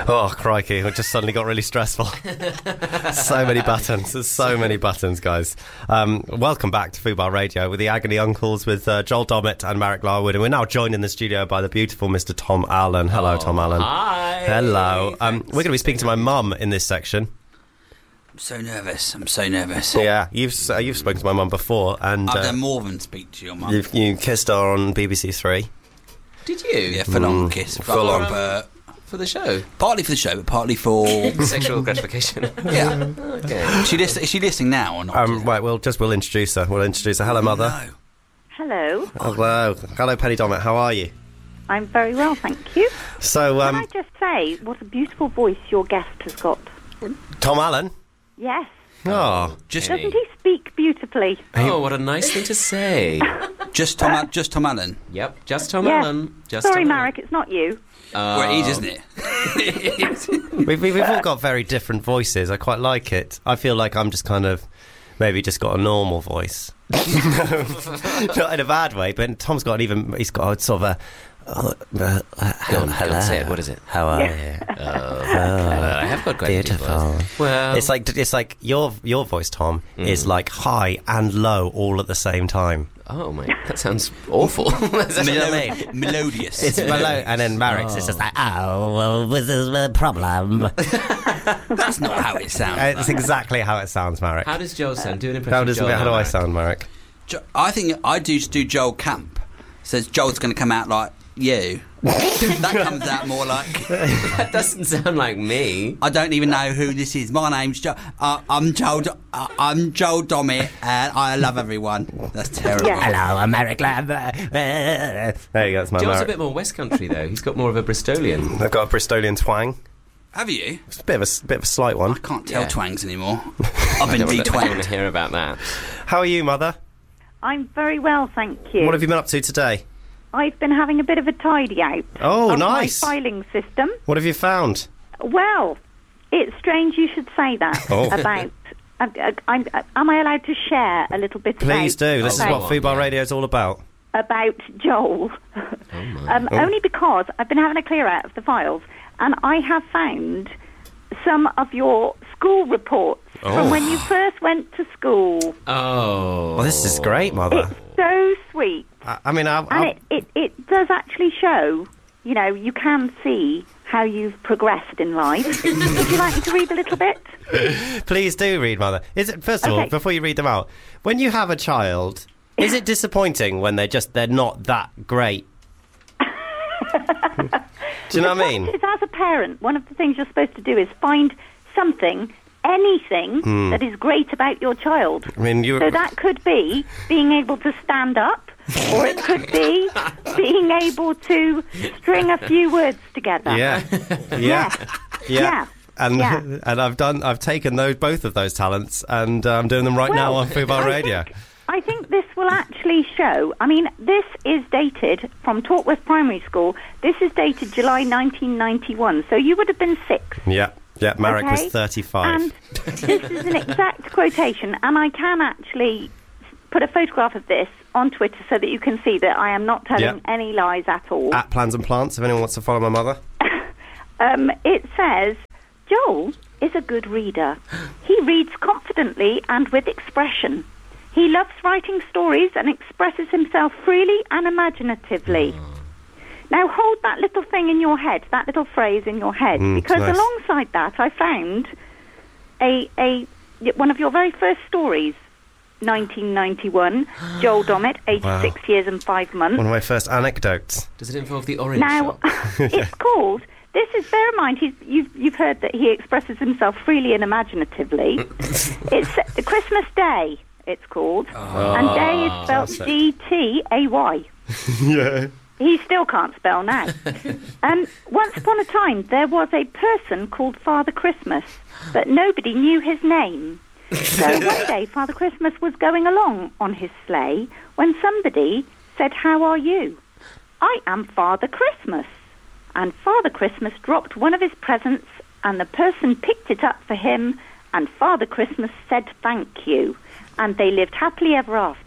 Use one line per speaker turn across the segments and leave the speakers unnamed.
Oh, crikey. It just suddenly got really stressful. So many buttons. There's so many buttons, guys. Welcome back to Fubar Radio with the Agony Uncles with Joel Dommett and Marek Larwood. And we're now joined in the studio by the beautiful Mr. Tom Allen. Hello, Tom Allen.
Hi.
Hello. We're going to be speaking to my mum in this section.
I'm so nervous.
Yeah, you've spoken to my mum before. And
I've done more than speak to your mum.
You kissed her on BBC Three.
Did you?
Yeah, full-on kiss.
Full-on.
For the show?
Partly for the show, but partly for...
Sexual gratification.
Yeah.
Okay.
Is she listening now or not?
Right, we'll introduce her. Hello, Mother.
No.
Hello.
Hello, Penny Dommett. How are you?
I'm very well, thank you.
So,
Can I just say what a beautiful voice your guest has got?
Tom Allen?
Yes.
Oh,
Doesn't he speak beautifully?
Oh, what a nice thing to say.
Just Tom Allen.
Yep, just Tom
Yes.
Allen.
Sorry, Marek, it's not you.
Well, it is, isn't it?
we've all got very different voices. I quite like it. I feel like I'm just kind of maybe just got a normal voice. Not in a bad way, but Tom's got he's got a sort of a...
hello. Say it. What is it?
How are you?
I have got quite
Beautiful.
Well,
It's like your voice, Tom, is like high and low all at the same time.
oh my, that sounds awful.
You know what I mean?
Melodious.
It's mellow, and then Marek's is just like, oh, well, this is the problem.
That's not how it sounds.
It's exactly how it sounds, Marek.
How does Joel sound? Do an impression of Joel.
How do I
Marek.
sound, Marek?
I think I do Joel Camp. Says Joel's going to come out like you. That comes out more like...
That doesn't sound like me.
I don't even know who this is. My name's Joel. I'm Joel Dommett, and I love everyone. That's terrible.
Yeah.
Hello, Marek Lambert. There you go, that's my
Joel's
Marek.
a bit more West Country, though. He's got more of a Bristolian.
I've got a Bristolian twang.
Have you?
It's a bit of a slight one.
I can't tell
Yeah.
twangs anymore. I've
I
been
don't want to
de-twanged.
hear about that.
How are you, Mother?
I'm very well, thank you.
What have you been up to today?
I've been having a bit of a tidy out
Oh,
of
nice.
my filing system.
What have you found?
Well, it's strange you should say that
Oh.
about... am I allowed to share a little bit
Please do. This is
about,
what Fubar Radio is all about.
about Joel? Only because I've been having a clear out of the files, and I have found some of your school reports from when you first went to school.
Oh.
Well, this is great, Mother.
It's so sweet.
I mean,
And it does actually show, you know, you can see how you've progressed in life. Would you like me to read a little bit?
please do read, Mother. Is it first of all,
Okay.
before you read them out, when you have a child, is it disappointing when they're not that great? Do you know what I mean?
It's as a parent, one of the things you're supposed to do is find something, anything that is great about your child.
I mean,
So that could be being able to stand up, or it could be being able to string a few words together.
yeah.
Yeah.
And
Yeah.
and I've taken both of those talents, and I'm doing them right now on Fubar Radio.
I think this will actually show. I mean, this is dated from Tortworth Primary School. This is dated July 1991. So you would have been 6.
Yeah, Marek was
Okay.
35.
And this is an exact quotation, and I can actually put a photograph of this on Twitter so that you can see that I am not telling
Yeah.
any lies at all.
At Plans and Plants, if anyone wants to follow my mother.
It says, Joel is a good reader. He reads confidently and with expression. He loves writing stories and expresses himself freely and imaginatively. Now hold that little thing in your head, that little phrase in your head, because
nice.
alongside that I found one of your very first stories, 1991, Joel Dommett, aged
Wow.
6 years and 5 months.
One of my first anecdotes.
Does it involve the orange
Now,
shop?
it's called... This is, bear in mind, you've heard that he expresses himself freely and imaginatively. It's Christmas Day, it's called. And day is spelled D-T-A-Y.
Yeah.
He still can't spell now. Once upon a time, there was a person called Father Christmas, but nobody knew his name. So one day, Father Christmas was going along on his sleigh when somebody said, "How are you?" "I am Father Christmas." And Father Christmas dropped one of his presents, and the person picked it up for him, and Father Christmas said thank you. And they lived happily ever after.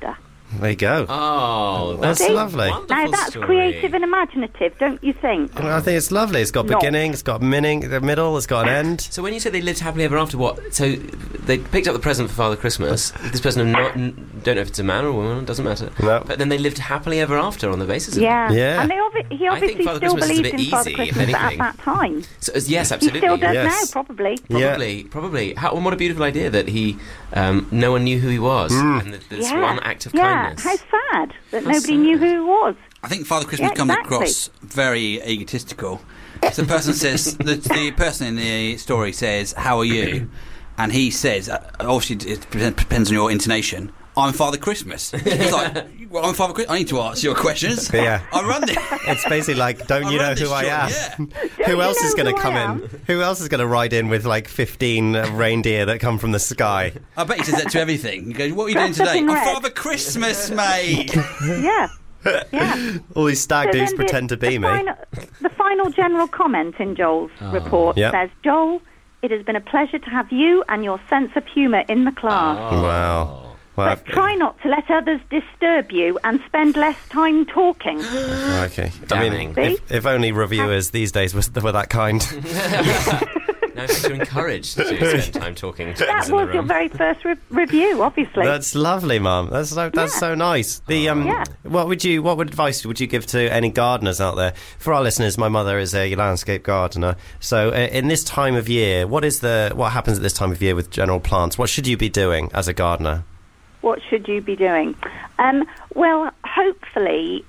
There you go.
Oh,
That's
that's
lovely.
wonderful
Now that's
story.
creative and imaginative, don't you think?
I think it's lovely. It's got
Not.
beginning, it's got the middle, it's got an end.
So when you say they lived happily ever after, what? So they picked up the present for Father Christmas. This person don't know if it's a man or a woman. Doesn't matter.
No.
But then they lived happily ever after on the basis of
Yeah.
Yeah.
And he
I think
obviously
Father
still
Christmas is a
believed
bit
in Father
easy, if
Christmas at
anything.
that time.
So, yes,
He
absolutely.
still does
Yes.
now, probably.
Probably. And what a beautiful idea that he, no one knew who he was, and that there's one act of kindness.
How sad that
How
nobody knew who he was.
I think Father Christmas
Yeah,
comes
exactly.
across very egotistical. So the person says, the person in the story says, "How are you?" And he says, obviously it depends on your intonation, "I'm Father Christmas." It's like, well, I'm Father Christmas. I need to ask your questions.
Yeah.
I run this.
It's basically like, don't you know
run this
who I am?
shop,
Who
Don't
else
you
is
know
going to
who
come
I
in?
am?
Who else is going to ride in with like 15 reindeer that come from the sky?
I bet he says that to everything. He goes, "What are you doing
Dressed up
today?"
in
"I'm
red."
Father Christmas, mate."
Yeah. Yeah.
All these stag
So
dudes
then
pretend to be me.
The final general comment in Joel's report
Yep.
says, "Joel, it has been a pleasure to have you and your sense of humour in the class.
Wow. Well,
But try not to let others disturb you and spend less time talking."
okay. I
Damning.
mean, if only reviewers these days were that kind.
Now, in fact, you're encouraged to spend time talking to
That
others in the
was your
room.
very first review, obviously.
That's lovely, Mum. That's so nice. The
Yeah.
what advice would you give to any gardeners out there? For our listeners, my mother is a landscape gardener. So in this time of year, what happens at this time of year with general plants? What should you be doing as a gardener?
What should you be doing? Well, hopefully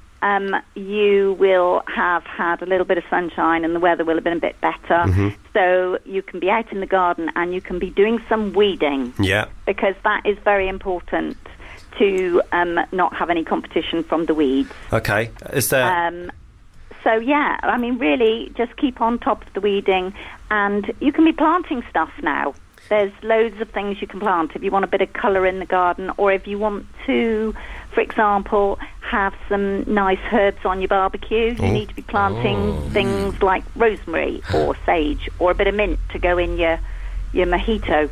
you will have had a little bit of sunshine and the weather will have been a bit better. So you can be out in the garden and you can be doing some weeding,
Yeah.
because that is very important to not have any competition from the weeds.
Okay. Is there?
So, yeah, I mean, really just keep on top of the weeding, and you can be planting stuff now. There's loads of things you can plant if you want a bit of colour in the garden, or if you want to, for example, have some nice herbs on your barbecue. You need to be planting things like rosemary or sage or a bit of mint to go in your mojito.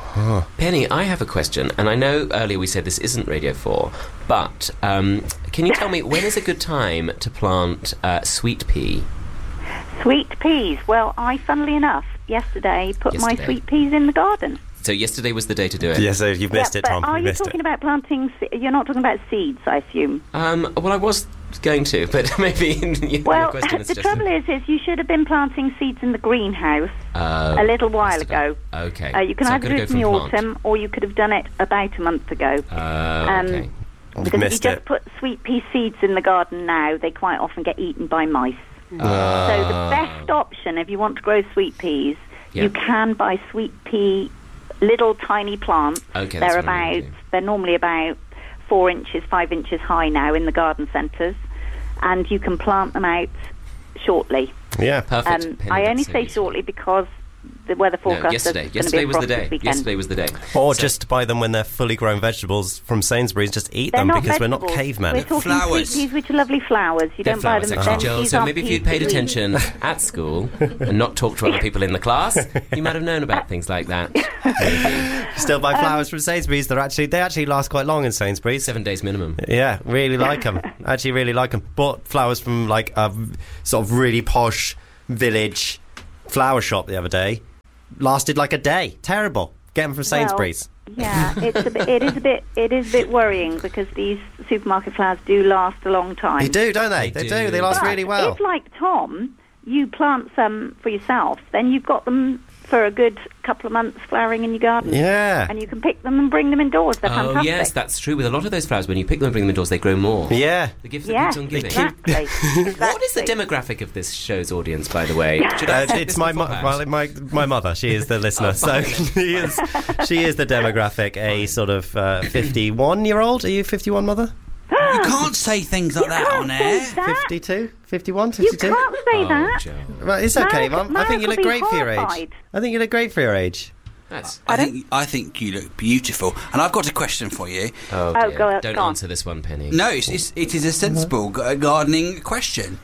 Penny, I have a question, and I know earlier we said this isn't Radio 4, but can you tell me when is a good time to plant sweet pea?
Sweet peas. Well, I, funnily enough, yesterday put my
Yesterday.
sweet peas in the garden.
So yesterday was the day to do it.
Yes, you've missed it,
but
Tom.
are
You
you
missed
talking
it.
about planting? You're not talking about seeds, I assume.
Well, I was going to, but maybe your
Well,
question is
the
just...
trouble is you should have been planting seeds in the greenhouse a little while ago.
Okay.
You can
So I've
either
got to
do it
go
in the
from plant.
autumn, or you could have done it about a month ago.
Okay.
Because if you
missed
just
it.
put sweet pea seeds in the garden now, they quite often get eaten by mice. So the best option, if you want to grow sweet peas,
Yeah.
you can buy sweet pea little tiny plants.
Okay, that's what I'm gonna do.
They're normally about 4 inches, 5 inches high now in the garden centres, and you can plant them out shortly.
Yeah.
Perfect. Penny,
I only
that's
say
so
shortly because the weather
No,
forecast
yesterday.
is going to be
Yesterday
a
was the
frost
day.
this weekend.
Yesterday was the day.
Or
So-
just buy them when they're fully grown vegetables from Sainsbury's. Just eat
They're
them
not
because we're not
vegetables.
cavemen.
We're talking
Flowers.
sweet peas, which are lovely flowers. You
They're
don't buy
flowers,
them.
actually,
then
Joel.
peas
So
aren't
maybe if
peas
you'd paid
that we eat.
attention at school and not talked to other people in the class, you might have known about things like that. Maybe.
Still buy flowers from Sainsbury's. They actually last quite long in Sainsbury's.
7 days minimum.
Yeah, really like them. Actually, really like them. Bought flowers from like a sort of really posh village flower shop the other day. Lasted like a day. Terrible. Get them from Sainsbury's.
Yeah, it is a bit worrying because these supermarket flowers do last a long time.
They do, don't they?
They
They
do.
do. They last
But
really well.
if, like Tom, you plant some for yourself, then you've got them for a good couple of months flowering in your garden.
Yeah.
And you can pick them and bring them indoors. They're
Oh,
fantastic.
yes, that's true. With a lot of those flowers, when you pick them and bring them indoors, they grow more.
Yeah.
The gift that
Yeah,
keeps on giving.
exactly.
What is the demographic of this show's audience, by the way? Should I check
It's
this
my,
beforehand?
my mother. She is the listener.
Oh,
So
fine.
she is the demographic. A sort of 51-year-old. Are you 51, mother?
You can't say things like that on air.
52? 51?
You
52?
can't say
Oh,
that.
Joel.
Right, it's okay,
Mark-
Mum. I think you
Mark
look
will be
great for your age.
horrified.
I think you look great for your age.
That's...
I think you look beautiful. And I've got a question for you.
Oh,
Oh,
dear.
go
Don't
on.
answer this one, Penny.
No, it is a sensible gardening question.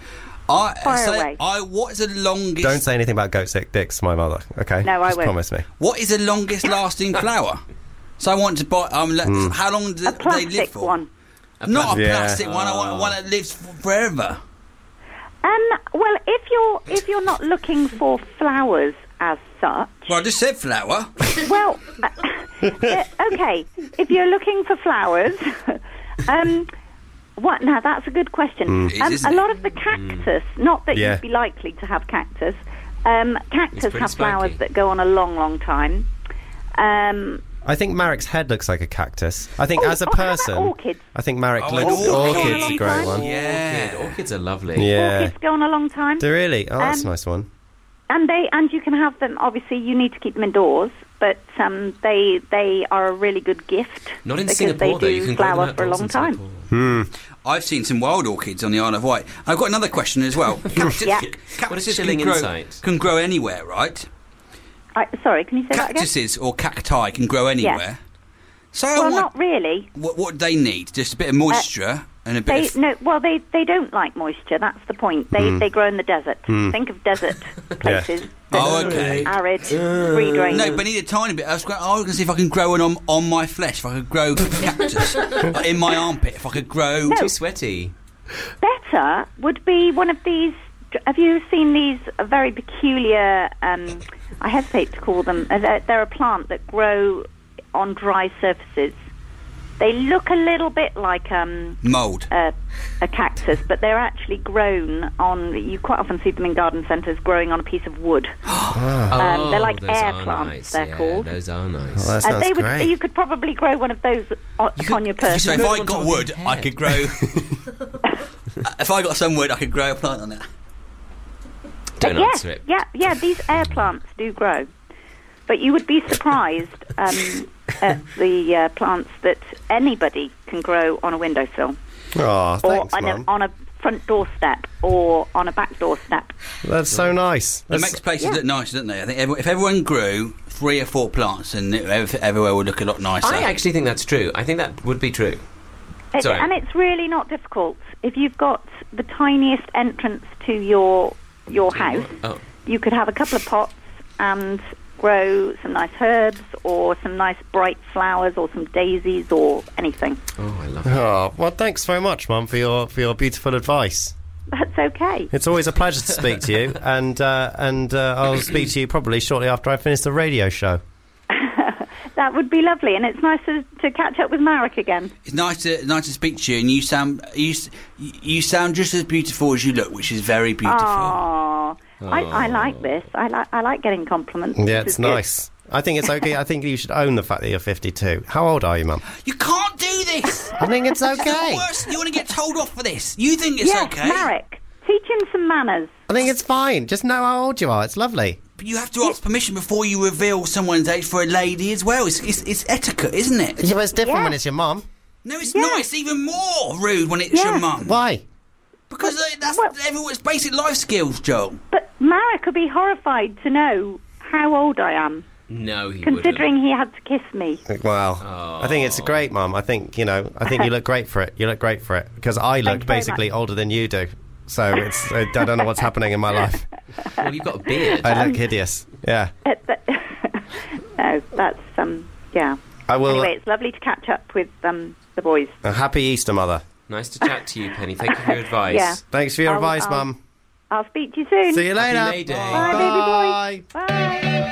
Fire away.
What is the longest?
Don't say anything about goat sick dicks, my mother. Okay.
No, I
Just
won't.
promise me.
What is the longest lasting flower? So I want to buy. How long do
A
they live
plastic
for?
one.
Not a
Yeah.
plastic one. I want one that lives forever.
Well, if you're not looking for flowers as such,
Well, I just said flower.
well, okay. If you're looking for flowers, what? Now that's a good question.
It is, isn't
A
it?
lot of the cactus, not that
Yeah.
you'd be likely to have cactus. Cactus
pretty
have flowers
spiky.
that go on a long, long time.
I think Marek's head looks like a cactus. I think as a
how about
person,
orchids?
I think Marek
Oh,
looks.
an orchid.
Orchid's a great one.
Yeah.
Orchids are lovely.
Yeah.
Orchids go on a long time.
Do really? Oh, that's a
Um,
nice one.
And you can have them. Obviously, you need to keep them indoors, but they are a really good gift.
Not in
because
Singapore,
they
though. You
do
can grow them
flower for a
outdoors
long
in
time.
Singapore.
I've seen some wild orchids on the Isle of Wight. I've got another question as well.
Yeah.
What a chilling insight.
Can grow anywhere, right?
Sorry, can you say that again?
Cactuses or cacti can grow anywhere. So
Well, not really.
what do they need? Just a bit of moisture and a bit of...
They don't like moisture. That's the point. They grow in the desert. Think of desert places.
Oh, okay.
Arid, free drainage.
No, but I need a tiny bit. I was going to see if I can grow one on my flesh. If I could grow cactus like in my armpit. If I could grow...
Too sweaty.
Better would be one of these. Have you seen these very peculiar? I hesitate to call them. They're a plant that grow on dry surfaces. They look a little bit like
Mould.
a cactus, but they're actually grown on. You quite often see them in garden centres growing on a piece of wood. They're like
those
air
are
plants.
nice.
They're
Yeah,
called.
Those are nice.
Oh, that sounds great.
You could probably grow one of those on your person.
So if
grow
I
on top
got
of
wood,
your
I
head.
could grow... if I got some wood, I could grow a plant on it.
Don't
yes,
answer it.
yeah. These air plants do grow, but you would be surprised at the plants that anybody can grow on a windowsill,
Oh, thanks,
or
Mum.
on a front doorstep, or on a back doorstep.
That's so nice.
It makes places look nice, doesn't they? I think if everyone grew 3 or 4 plants, then everywhere would look a lot nicer.
I actually think that's true. I think that would be true. Sorry.
And it's really not difficult. If you've got the tiniest entrance to your house,
Oh.
you could have a couple of pots and grow some nice herbs or some nice bright flowers or some daisies or anything.
Oh, I love it.
Oh, well, thanks very much, Mum, for your beautiful advice.
That's okay.
It's always a pleasure to speak to you, and I'll speak to you probably shortly after I finish the radio show.
That would be lovely, and it's nice to catch up with Marek again.
It's nice to speak to you, and you sound just as beautiful as you look, which is very beautiful.
Oh, I like this. I like getting compliments.
Yeah,
This
it's
is good.
nice. I think it's okay. I think you should own the fact that you're 52. How old are you, Mum?
You can't do this.
I think it's okay.
Worse, you want to get told off for this. You think it's
Yes,
okay?
Marek, teach him some manners.
I think it's fine. Just know how old you are. It's lovely.
But you have to ask permission before you reveal someone's age for a lady as well. It's etiquette, isn't it?
Yeah, but it's different
Yeah.
when it's your mum.
No, it's not. It's even more rude when it's
Yeah.
your mum.
Why?
Because that's
Well-
everyone's basic life skills, Joel.
But Marek would be horrified to know how old I am,
No, he
considering he had to kiss me.
Well, I think it's great, Mum. I think you look great for it. You look great for it because I
Thank
look
you very
basically older than you do. So it's I don't know what's happening in my life.
wouldn't. Well, you've got a beard.
I look hideous. Yeah.
No, that's yeah.
I will.
Anyway, it's lovely to catch up with the boys.
A happy Easter, Mother.
Nice to chat to you, Penny. Thank you for your advice.
Yeah.
Thanks for your
I'll-
advice,
I'll-
Mum.
I'll speak to you soon.
See you later.
May Day.
Bye, baby boy.
Bye.
Bye.